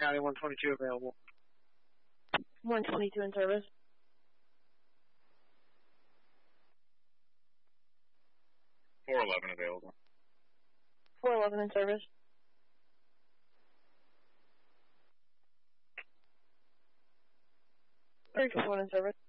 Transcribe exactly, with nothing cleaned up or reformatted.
County, one twenty-two available. one twenty-two in service. four eleven available. four eleven in service. thirty-one in service.